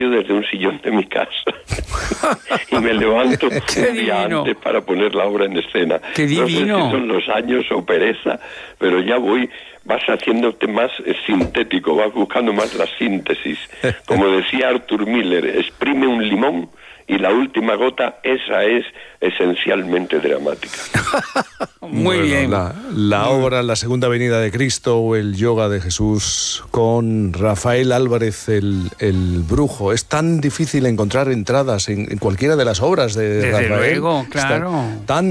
desde un sillón de mi casa y me levanto un día antes para poner la obra en escena. ¡Qué divino! No sé si son los años o pereza, pero ya vas haciéndote más sintético, vas buscando más la síntesis. Como decía Arthur Miller, exprime un limón y la última gota, esa es esencialmente dramática. Muy bien. La obra La Segunda Venida de Cristo o el Yoga de Jesús con Rafael Álvarez el Brujo. Es tan difícil encontrar entradas en cualquiera de las obras de Desde Rafael. luego, claro.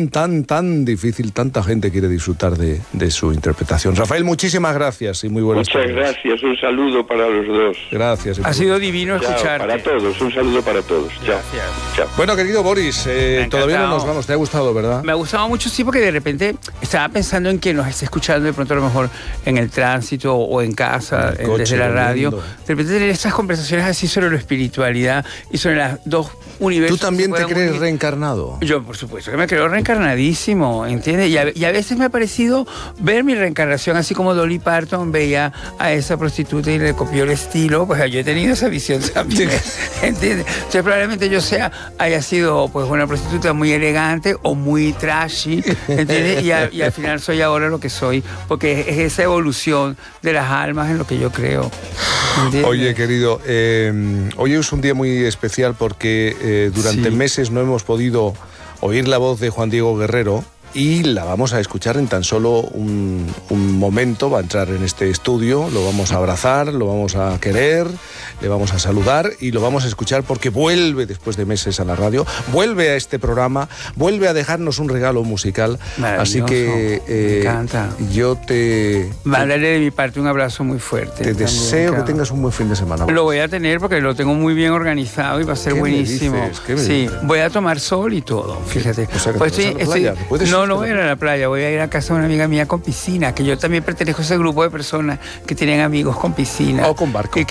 Tan difícil, tanta gente quiere disfrutar de su interpretación. Rafael, muchísimas gracias y muy buenas tardes. Muchas gracias, un saludo para los dos. Gracias. Ha sido divino escucharte. Para todos, un saludo para todos. Gracias. Chao. Bueno, querido Boris, todavía no nos vamos. ¿Te ha gustado, verdad? Me ha gustado mucho, sí, porque de repente estaba pensando en que nos esté escuchando de pronto a lo mejor en el tránsito o en casa, en el coche, desde la radio. volviendo. De repente tener estas conversaciones así sobre la espiritualidad y sobre las dos universos. ¿Tú también te crees unir. reencarnado? Yo, por supuesto, que me creo reencarnadísimo, ¿entiendes? Y a veces me ha parecido ver mi reencarnación, así como Dolly Parton veía a esa prostituta y le copió el estilo, pues yo he tenido esa visión también, ¿entiendes? Entonces probablemente yo haya sido pues una prostituta muy elegante o muy trashy, ¿entiendes? Y al final soy ahora lo que soy, porque es esa evolución de las almas en lo que yo creo, ¿entiendes? Oye, querido, hoy es un día muy especial porque durante meses no hemos podido oír la voz de Juan Diego Guerrero y la vamos a escuchar en tan solo un momento. Va a entrar en este estudio, lo vamos a abrazar, lo vamos a querer, le vamos a saludar y lo vamos a escuchar porque vuelve después de meses a la radio, vuelve a este programa, vuelve a dejarnos un regalo musical. Así que me encanta. Yo te mandarle de mi parte un abrazo muy fuerte. Te deseo que tengas un buen fin de semana. Lo voy a tener porque lo tengo muy bien organizado y va a ser buenísimo. ¿Qué me sí, dices? voy a tomar sol y todo, fíjate. O sea, que pues te vas a la playa, no voy a ir a la playa, voy a ir a casa de una amiga mía con piscina, que yo también pertenezco a ese grupo de personas que tienen amigos con piscina. O con barco.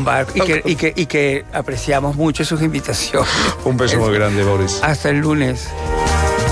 Y que apreciamos mucho sus invitaciones. Un beso muy grande, Boris. Hasta el lunes.